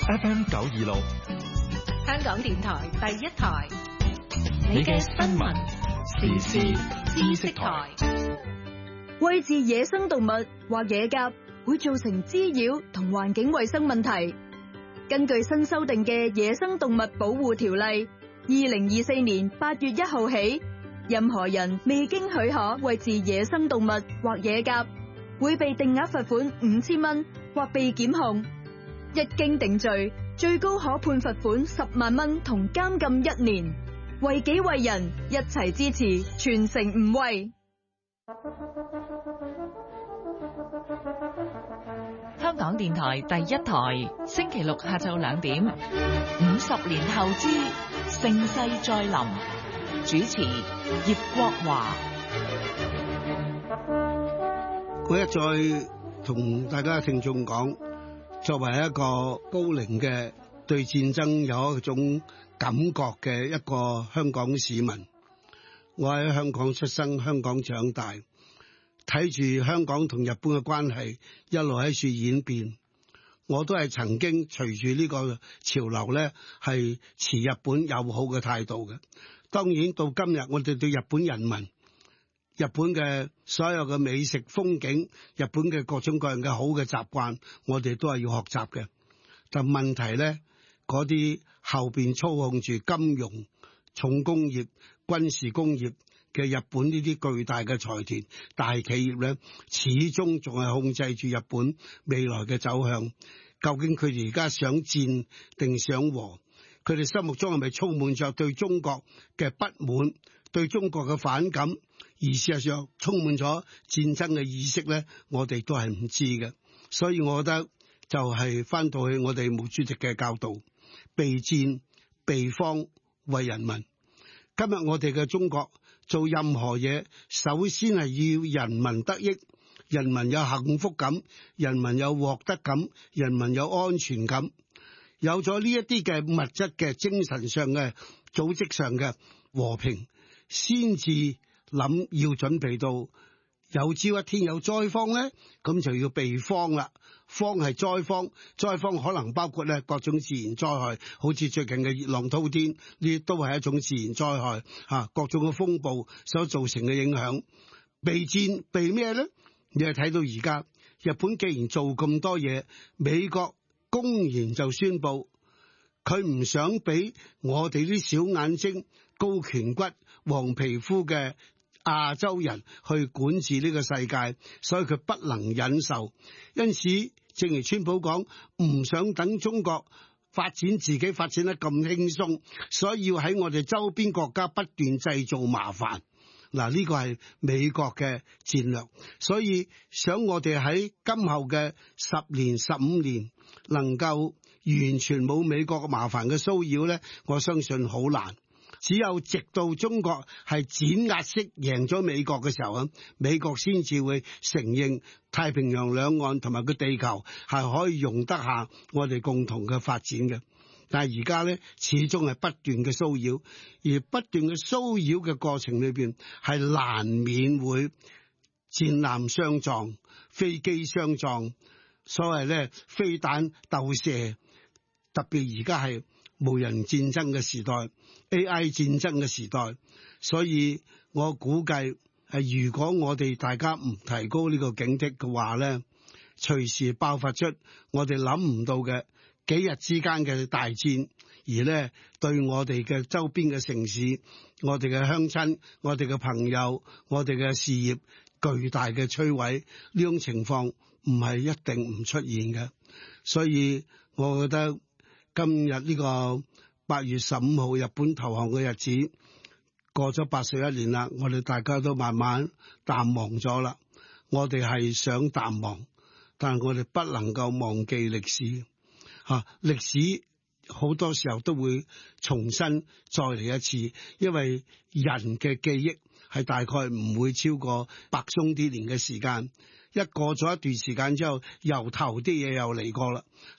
FM 926， 香港電台第一台， 你嘅新聞時事知識台。 餵飼野生動物或野鴿會造成滋擾同環境衛生問題。根據新修訂嘅《野生動物保護條例》，2024年8月1號起，任何人未經許可餵飼野生動物或野鴿，會被定額罰款5000蚊或被檢控。一經定罪，最高可判罰款10萬蚊同監禁1年。為己為人，一齊支持，全城唔餵。 香港電台第一台，星期六下晝2點，50年後之盛世再臨，主持葉國華。 我一再同大家聽眾講，作為一個高齡嘅對戰爭有一種感覺嘅一個香港市民，我喺香港出生，香港長大，睇住香港同日本嘅關係一路喺處演變，我都係曾經隨住呢個潮流咧，係持日本友好嘅態度嘅。當然到今日，我哋對日本人民、日本嘅所有嘅美食風景、日本嘅各種各樣嘅好嘅習慣，我哋都係要學習嘅。但問題咧，嗰啲後邊操控住金融、重工業、軍事工業嘅日本呢啲巨大嘅財團、大企業咧，始終仲係控制住日本未來嘅走向。究竟佢哋而家想戰定想和？佢哋心目中係咪充滿着對中國嘅不滿、對中國嘅反感，而事實上充滿咗戰爭嘅意識咧？我哋都係唔知嘅。所以我覺得就係翻到去我哋毛主席嘅教導，備戰備荒為人民。今日我哋嘅中國做任何嘢，首先係要人民得益，人民有幸福感，人民有獲得感，人民有安全感。有咗呢一啲嘅物質嘅、精神上嘅、組織上嘅和平，先至諗要準備到有朝一天有災荒咧，咁就要備荒啦。荒係災荒，災荒可能包括咧各種自然災害，好似最近嘅熱浪滔天，呢都係一種自然災害嚇，各種嘅風暴所造成嘅影響。備戰備咩咧？你係睇到而家日本既然做咁多嘢，美國公然就宣布佢唔想俾我哋啲小眼睛、高顴骨、黃皮膚嘅亞洲人去管治呢個世界，所以佢不能忍受。因此，正如川普講，唔想等中國發展自己發展得咁輕鬆，所以要喺我哋周邊國家不斷製造麻煩。嗱，呢個係美國嘅戰略，所以想我哋喺今後嘅10年、15年能夠完全冇美國嘅麻煩嘅騷擾咧，我相信好難。只有直到中國係碾壓式贏咗美國嘅時候啊，美國先至會承認太平洋兩岸同埋個地球係可以容得下我哋共同嘅發展嘅。但係而家咧，始終係不斷嘅騷擾，而不斷嘅騷擾嘅過程裏邊係難免會戰艦相撞、飛機相撞，所謂咧飛彈鬥射，特別而家係無人戰爭嘅時代、AI 戰爭嘅時代，所以我估計係如果我哋大家唔提高呢個警惕嘅話咧，隨時爆發出我哋諗唔到嘅幾日之間嘅大戰，而咧對我哋嘅周邊嘅城市、我哋嘅鄉親、我哋嘅朋友、我哋嘅事業巨大嘅摧毀，呢種情況唔係一定唔出現嘅。所以我覺得今日呢個8月15號日本投降嘅日子過咗81年啦，我哋大家都慢慢淡忘咗啦。我哋係想淡忘，但係我哋不能夠忘記歷史。歷史好多時候都會重新再嚟一次，因為人嘅記憶係大概唔會超過百鬆啲年嘅時間，一過咗一段時間之後，由頭啲嘢又嚟過啦。